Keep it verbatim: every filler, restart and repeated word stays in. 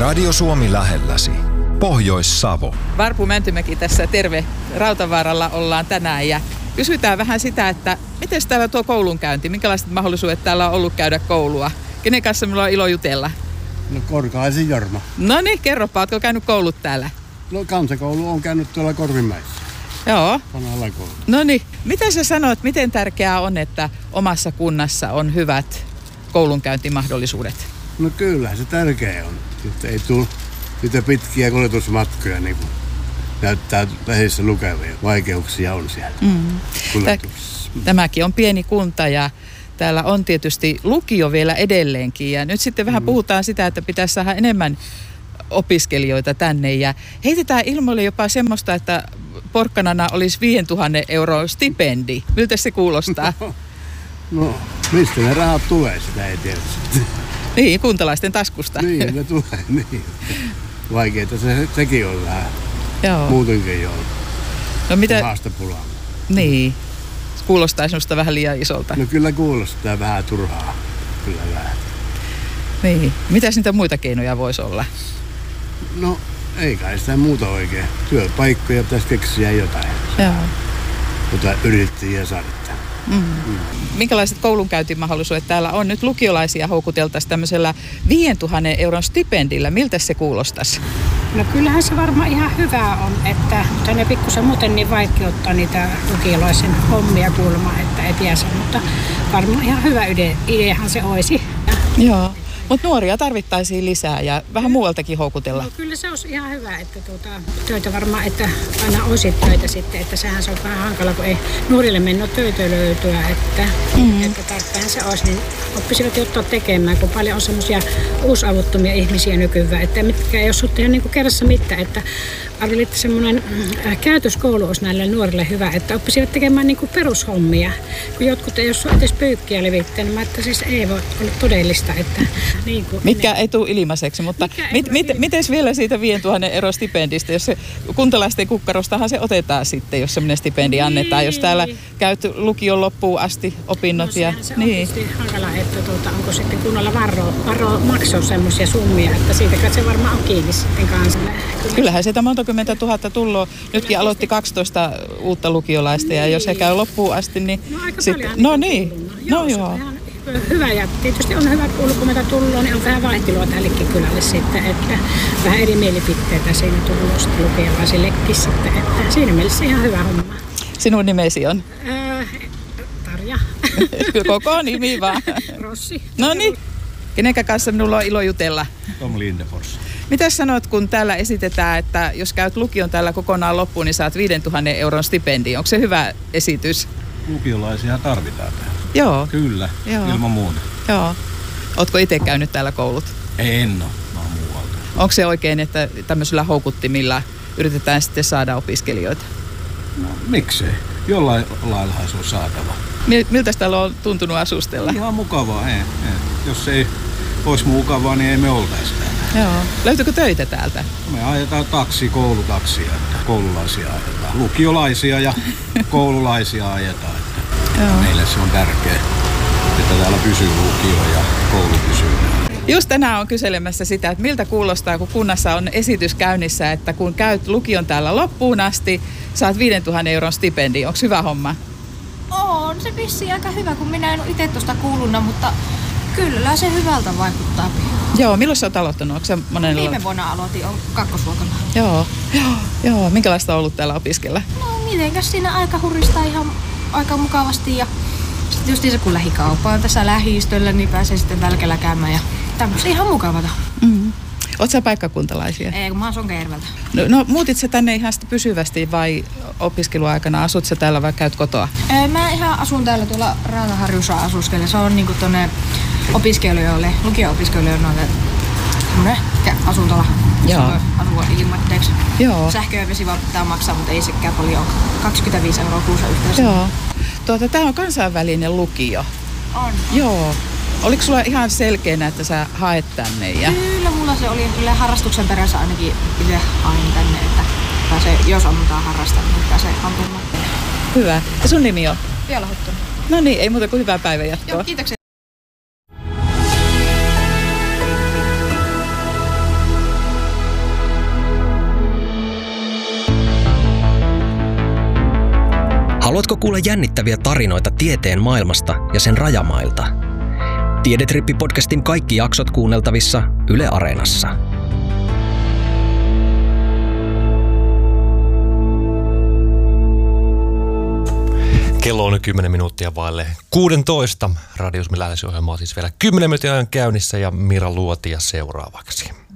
Radio Suomi lähelläsi. Pohjois-Savo. Varpu Mäntymäki tässä, terve. Rautavaaralla ollaan tänään ja kysytään vähän sitä, että miten täällä tuo koulunkäynti? Minkälaiset mahdollisuudet täällä on ollut käydä koulua? Kenen kanssa minulla on ilo jutella? No Korkaisen Jorma. No niin, kerropa, ootko käynyt koulut täällä? No kansakoulu on käynyt tuolla Korvimäessä. Joo. Vanhalla koulu. No niin, mitä sä sanot, miten tärkeää on, että omassa kunnassa on hyvät koulunkäyntimahdollisuudet? No kyllä se tärkeä on, että ei tule niitä pitkiä kuljetusmatkoja niin kuin näyttää lähissä lukevia. Vaikeuksia on siellä Mm. kuljetuksessa. Tämäkin on pieni kunta ja täällä on tietysti lukio vielä edelleenkin ja nyt sitten vähän mm. puhutaan sitä, että pitäisi saada enemmän opiskelijoita tänne ja heitetään ilmoille jopa semmoista, että porkkanana olisi viisituhatta euroa stipendi. Miltä se kuulostaa? No, mistä ne rahat tulee, sitä ei tiedä sitten. Niin, kuntalaisten taskusta. Niin, ne tulee, niin. Vaikeita se, sekin on vähän. Joo. Muutenkin jo. No mitä? Haastapulaa. Niin. Kuulostaa sinusta vähän liian isolta. No kyllä kuulostaa vähän turhaa. Kyllä vähän. Niin. Mitäs niitä muita keinoja voisi olla? No, ei kai sitä muuta oikein. Työpaikkoja pitäisi keksiä jotain. Joo. Jota yrittäjiä saada. Mm. Mm. Minkälaiset koulunkäyntimahdollisuudet täällä on? Nyt lukiolaisia houkuteltaisiin tämmöisellä viisituhatta euron stipendillä. Miltä se kuulostaisi? No kyllähän se varmaan ihan hyvä on, että tänne pikkusen muuten niin vaikeuttaa niitä lukiolaisen hommia kuulemma, että ei pääse, mutta varmaan ihan hyvä ide- ideahan se olisi. Joo. Mutta nuoria tarvittaisiin lisää ja vähän muualtakin houkutella. No, kyllä se olisi ihan hyvä, että tuota, töitä varmaan, että aina olisi töitä sitten, että sehän se on vähän hankala, kun ei nuorille mennä töitä löytyä, että, mm-hmm. että tarpeen se olisi, niin oppisivat ottaa tekemään, kun paljon on semmoisia uusavuttomia ihmisiä nykyään, että mitkä ei ole sut tehdä niin kuin kerrassa mitään, että arvelin, että semmoinen äh, käytöskoulu olisi näille nuorille hyvä, että oppisivat tekemään niin kuin perushommia, kun jotkut ei ole edes pyykkiä levittänyt, että siis ei voi olla todellista, että niin kuin, mitkä ei tule ilmaiseksi, mutta mit, mit, miten vielä siitä viisituhatta euron stipendistä, jos se kuntalaisten kukkarostahan se otetaan sitten, jos semmoinen stipendi niin annetaan, jos täällä käyt lukion loppuun asti opinnot. No, ja se niin. on tietysti hankala, että tuota, onko sitten kunnolla varoa, varoa maksaa semmoisia summia, että siitä se varmaan on kiinni sitten kansalle. Kyllähän sieltä montakymmentä tuhatta tulloa. Nytkin aloitti kaksitoista uutta lukiolaista niin. Ja jos he käy loppuun asti, niin no, aika sitten, no niin, joo, no joo. Hyvä ja tietysti on hyvä ulkomailta tullut, niin on vähän vaihtelua tällekin kylälle sitten, että vähän eri mielipiteitä siinä tullut sitten lukiolaisillekin sitten, että siinä mielessä ihan hyvä homma. Sinun nimesi on? Ää, Tarja. Koko nimi vaan. Rossi. No niin. Kenenkä kanssa minulla on ilo jutella? Tom Lindefors. Mitä sanot, kun täällä esitetään, että jos käyt lukion täällä kokonaan loppuun, niin saat viisituhatta euron stipendi. Onko se hyvä esitys? Lukiolaisia tarvitaan täällä. Joo. Kyllä, Joo. ilman muuta. Joo. Ootko itse käynyt täällä koulut? En ole, mä oon muualta. Onko se oikein, että tämmöisillä houkuttimilla yritetään sitten saada opiskelijoita? No miksei? Jollain laillahan se on saatava. Miltä täällä on tuntunut asustella? Ihan mukavaa, ei, ei. Jos ei olisi mukavaa, niin ei me oltaisi täällä. Joo. Löytyykö töitä täältä? Me ajetaan taksi, koulutaksia, että koululaisia ajetaan. Lukiolaisia ja koululaisia ajetaan. Että meille se on tärkeää, että täällä pysyy lukio ja koulu pysyy. Just tänään on kyselemässä sitä, että miltä kuulostaa, kun kunnassa on esitys käynnissä, että kun käyt lukion täällä loppuun asti, saat viisituhatta euron stipendi. Onko hyvä homma? On se vissiin aika hyvä, kun minä en ole itse tuosta kuulunut, mutta kyllä se hyvältä vaikuttaa. Joo, milloin sä oot aloittanut? Onko se monen Viime vuonna aloitin, on kakkosluokalla. Joo, joo, joo. Minkälaista on ollut täällä opiskella? No mitenkäs siinä aika huristaa ihan aika mukavasti ja sitten just se kun lähikauppa on tässä lähistöllä, niin pääsee sitten välkellä käymään ja tämmöistä ihan mukavata. Mm-hmm. Oot sä paikkakuntalaisia? Ei, kun mä oon Sonkajärveltä. No, no muutit sä tänne ihan sitten pysyvästi vai opiskeluaikana? Asut sä täällä vai käyt kotoa? Ei, mä ihan asun täällä tuolla Raataharjussa asuskelle. Se on niinku tonne opiskelijoille, lukio-opiskelijoille semmonen asuntola. Joo. Asua ilmatteeksi. Joo. Sähkö ja vesi vaan pitää maksaa, mutta ei sekään paljon. kaksikymmentäviisi euroa kuussa yhteensä. Joo. Tuota, tää on kansainvälinen lukio. On. Joo. Oliko sulla ihan selkeänä, että sä haet tänne? Ja... Kyllä, mulla se oli kyllä harrastuksen perässä ainakin itse hain tänne, että pääsee, jos ammutaan harrastaa, niin pääsee ampumaan. Hyvä. Ja sun nimi on? Vielä Huttunen. No niin, ei muuta kuin hyvää päivänjatkoa. Joo, kiitoksia. Haluatko kuulla jännittäviä tarinoita tieteen maailmasta ja sen rajamailta? Tiedetrippi-podcastin kaikki jaksot kuunneltavissa Yle Areenassa. Kello on kymmenen minuuttia vaille kuusitoista. Radiosmi Lähtöisohjelma on siis vielä kymmenen minuutin ajan käynnissä ja Mira Luotia seuraavaksi.